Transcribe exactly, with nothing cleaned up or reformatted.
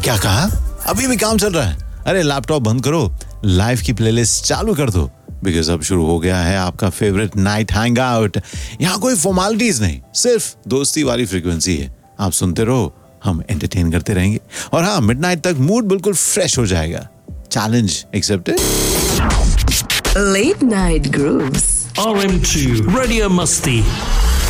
क्या कहा? अभी भी काम चल रहा है? अरे लैपटॉप बंद करो, लाइव की प्लेलिस्ट चालू कर दो, बिकॉज अब शुरू हो गया है आपका फेवरेट नाइट हैंग आउट। यहाँ कोई फॉर्मेलिटीज नहीं, सिर्फ दोस्ती वाली फ्रीक्वेंसी है। आप सुनते रहो, हम एंटरटेन करते रहेंगे, और हाँ, मिडनाइट तक मूड बिल्कुल फ्रेश हो जाएगा। Challenge accepted. Late Night Grooves R M two Radio Musty